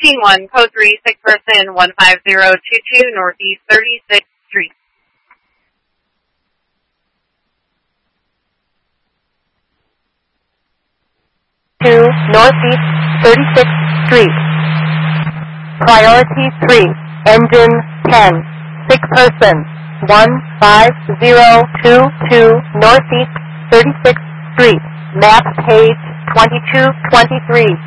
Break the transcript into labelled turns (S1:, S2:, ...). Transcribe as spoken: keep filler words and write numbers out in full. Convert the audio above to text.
S1: Booking one, code three, sick person, one five zero two two, Northeast thirty-sixth Street.
S2: two, Northeast thirty-sixth Street. Priority three, engine ten, sick person, one five zero two two, Northeast thirty-sixth Street. Map page twenty-two twenty-three.